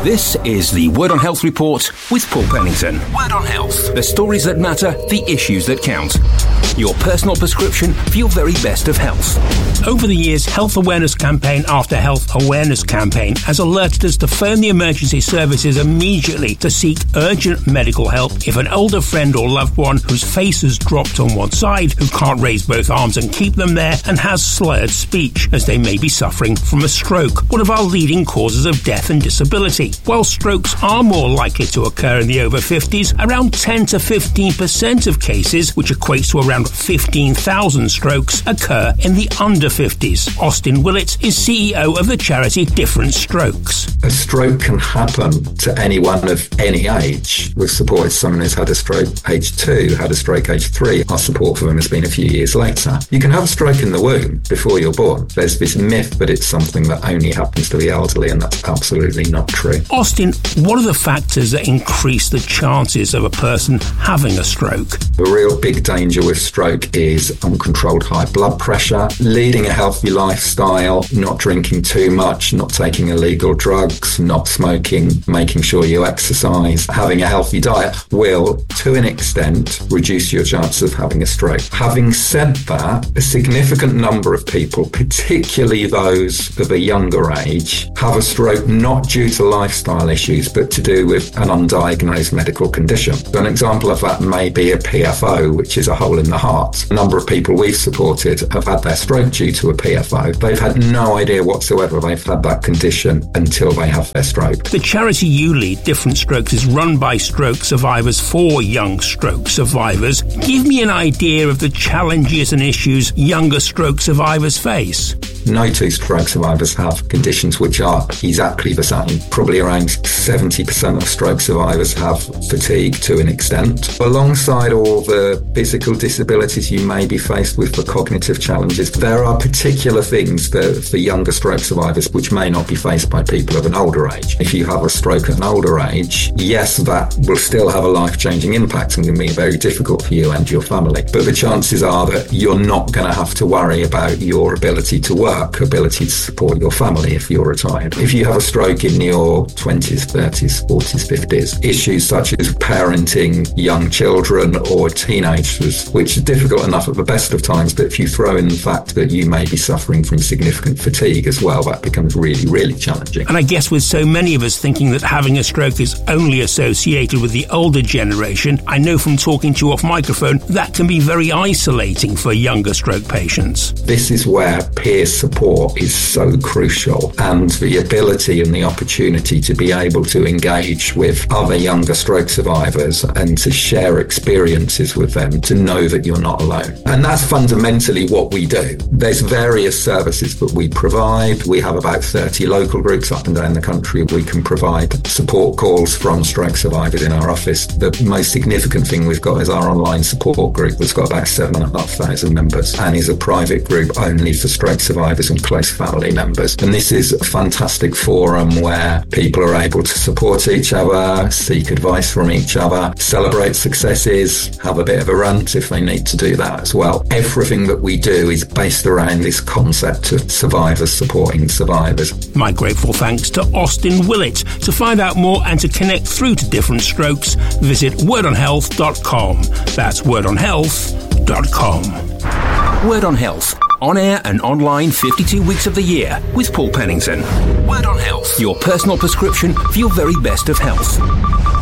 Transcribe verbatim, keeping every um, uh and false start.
This is the Word on Health Report with Paul Pennington. Word on Health. The stories that matter, the issues that count. Your personal prescription for your very best of health. Over the years, health awareness campaign after health awareness campaign has alerted us to phone the emergency services immediately to seek urgent medical help if an older friend or loved one whose face has dropped on one side, who can't raise both arms and keep them there, and has slurred speech, as they may be suffering from a stroke, one of our leading causes of death and disability. While strokes are more likely to occur in the over fifties, around ten to fifteen percent of cases, which equates to around fifteen thousand strokes, occur in the under fifties. Austin Willett is C E O of the charity Different Strokes. A stroke can happen to anyone of any age. We've supported someone who's had a stroke age two, had a stroke age three. Our support for them has been a few years later. You can have a stroke in the womb before you're born. There's this myth that it's something that only happens to the elderly, and that's absolutely not true. Austin, what are the factors that increase the chances of a person having a stroke? The real big danger with stroke is uncontrolled high blood pressure, leading a healthy lifestyle, not drinking too much, not taking illegal drugs, not smoking, making sure you exercise, having a healthy diet will, to an extent, reduce your chance of having a stroke. Having said that, a significant number of people, particularly those of a younger age, have a stroke not due to lifestyle issues, but to do with an undiagnosed medical condition. So an example of that may be a P F O, which is a hole in the heart. A number of people we've supported have had their stroke due to a P F O. They've had no idea whatsoever they've had that condition until they have their stroke. The charity you lead, Different Strokes, is run by stroke survivors for young stroke survivors. Give me an idea of the challenges and issues younger stroke survivors face. No two stroke survivors have conditions which are exactly the same. Probably around seventy percent of stroke survivors have fatigue to an extent. Alongside all the physical disabilities you may be faced with for cognitive challenges, there are particular things that for younger stroke survivors which may not be faced by people of an older age. If you have a stroke at an older age, yes, that will still have a life-changing impact and can be very difficult for you and your family. But the chances are that you're not going to have to worry about your ability to work, ability to support your family if you're retired. If you have a stroke in your twenties, thirties, forties, fifties, issues such as parenting young children or teenagers, which is difficult enough at the best of times, but if you throw in the fact that you may be suffering from significant fatigue as well, that becomes really, really challenging. And I guess with so many of us thinking that having a stroke is only associated with the older generation, I know from talking to you off microphone that can be very isolating for younger stroke patients. This is where peer support is so crucial, and the ability and the opportunity to be able to engage with other younger stroke survivors and to share experiences with them, to know that you're not alone. And that's fundamentally what we do. There's various services that we provide. We have about thirty local groups up and down the country. We can provide support calls from stroke survivors in our office. The most significant thing we've got is our online support group that's got about seven and a half thousand members and is a private group only for stroke survivors and close family members. And this is a fantastic forum where people are able to support each other, seek advice from each other, celebrate successes, have a bit of a rant if they need to do that as well. Everything that we do is based around this concept of survivors supporting survivors. My grateful thanks to Austin Willett. To find out more and to connect through to Different Strokes, visit word on health dot com. That's word on health dot com. Word on Health. On air and online fifty-two weeks of the year with Paul Pennington. Word on Health. Your personal prescription for your very best of health.